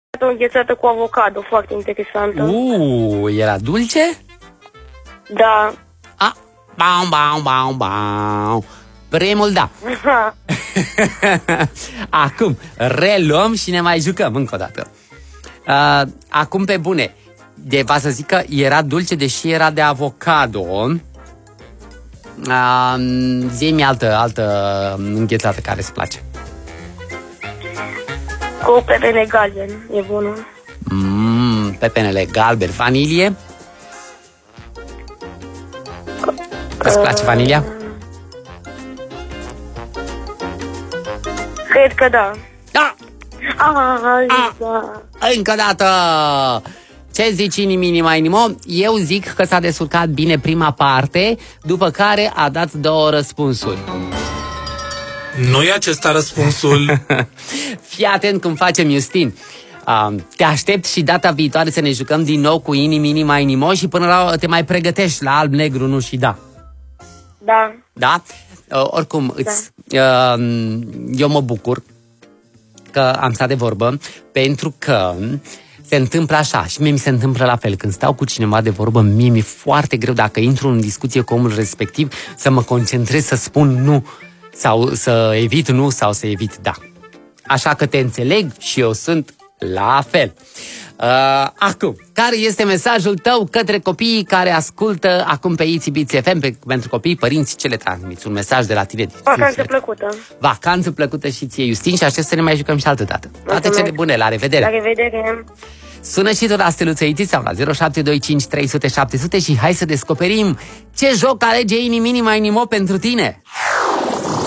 O înghețată cu avocado, foarte interesantă. Era dulce? Da. Bau. Primul da. Acum, reluăm și ne mai jucăm încă o dată. Acum pe bune. Va să zic că era dulce, deși era de avocado. Zi-mi altă înghețată care îți place. Cu pepene galben, e bunul. Pepenele galben. Vanilie? Îți place vanilia? Cred că da. Da! Da. Încă o dată! Ce zici, inimo? Eu zic că s-a descurcat bine prima parte, după care a dat 2 răspunsuri. Nu e acesta răspunsul. Fii atent cum facem, Justin. Te aștept și data viitoare să ne jucăm din nou cu inimo și până la te mai pregătești la alb, negru, nu și da. Da. Da? Oricum, eu mă bucur că am stat de vorbă, pentru că se întâmplă așa și mie mi se întâmplă la fel. Când stau cu cineva de vorbă, mie mi-e foarte greu, dacă intru în discuție cu omul respectiv, să mă concentrez să spun nu sau să evit nu sau să evit da. Așa că te înțeleg și eu sunt la fel. Acum, care este mesajul tău către copiii care ascultă acum pe ITBITS FM, pentru copii, părinți, ce le transmiți? Un mesaj de la tine. Vacanță plăcută. Vacanță plăcută și ție, Justin, și aștept să ne mai jucăm și altă dată. Toate cele bune, la revedere! La revedere! Sună și tu la Steluță IT sau la 0725 300 700 și hai să descoperim ce joc alege inimo pentru tine!